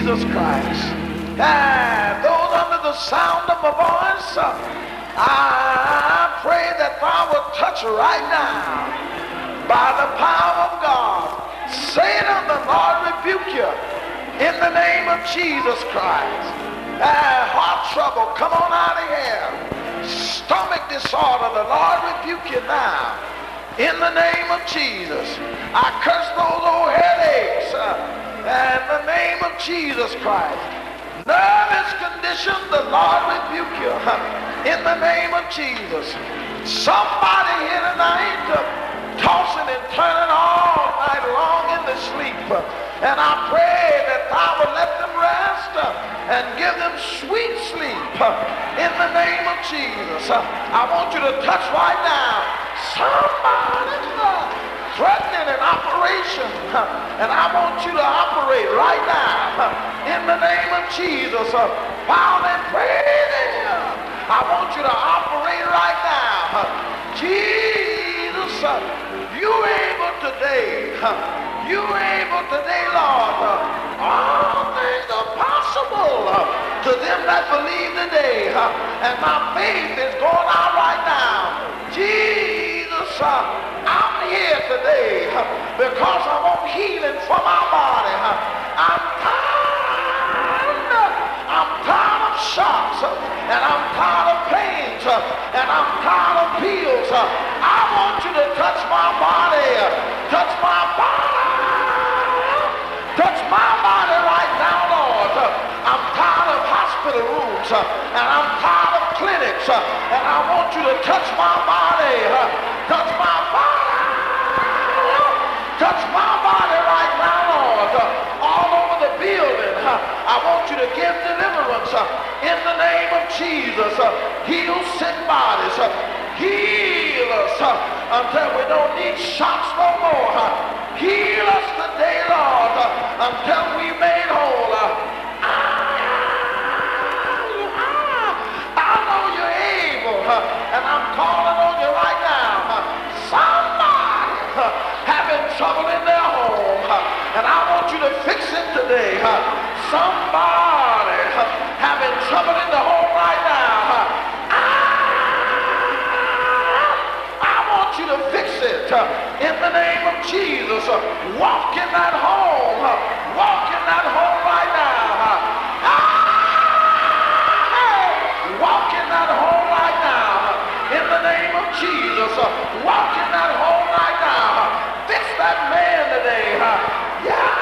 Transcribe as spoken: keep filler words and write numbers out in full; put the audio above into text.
Jesus Christ. And those under the sound of my voice, uh, I pray that thou will touch right now by the power of God. Satan, the Lord rebuke you in the name of Jesus Christ. Uh, heart trouble, come on out of here. Stomach disorder, the Lord rebuke you now in the name of Jesus. I curse those old headaches uh, in the name of Jesus Christ. Nervous condition, the Lord rebuke you uh, in the name of Jesus. Somebody here tonight uh, tossing and turning all night long in the sleep. Uh, and I pray that thou will let them rest uh, and give them sweet sleep uh, in the name of Jesus. Uh, I want you to touch right now. Somebody's uh, threatening an operation, uh, and I want you to operate right now uh, in the name of Jesus. Uh, while they pray, uh, I want you to operate right now. Uh, Jesus, uh, you able today. Uh, You able today, Lord. Uh, all things are possible uh, to them that believe today. Uh, and my faith is going out right now. Jesus, uh, I'm here today uh, because I want healing for my body. Uh, I'm tired. Uh, I'm tired of shocks. Uh, and I'm tired of pains. Uh, and I'm tired of pills. Uh, I want you to touch my body. Uh, touch my body. Touch my body right now, Lord. Uh, I'm tired of hospital rooms, uh, and I'm tired of clinics, uh, and I want you to touch my body. Uh, touch my body. Touch my body right now, Lord. Uh, all over the building, uh, I want you to give deliverance uh, in the name of Jesus. Uh, heal sick bodies. Uh, heal us uh, until we don't need shots no more. Uh, heal us today, Lord, uh, until